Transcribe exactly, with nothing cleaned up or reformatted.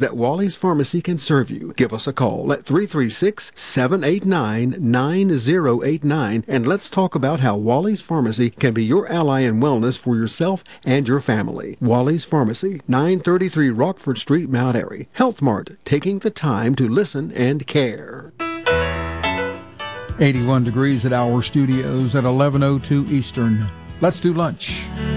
that Wally's Pharmacy can serve you. Give us a call at three three six, seven eight nine, nine zero eight nine and let's talk about how Wally's Pharmacy can be your ally in wellness for yourself and your family. Wally's Pharmacy, nine thirty-three Rockford Street, Mount Airy. Health Mart, taking the time to listen and care. eighty-one degrees at our studios at eleven oh two Eastern. Let's do lunch.